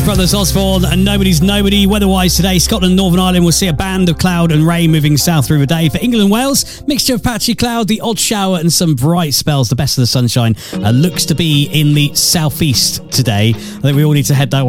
Brothers Osborne and Nobody's Nobody. Weather-wise today, Scotland, Northern Ireland will see a band of cloud and rain moving south through the day. For England and Wales, mixture of patchy cloud, the odd shower and some bright spells. The best of the sunshine looks to be in the southeast today. I think we all need to head that way.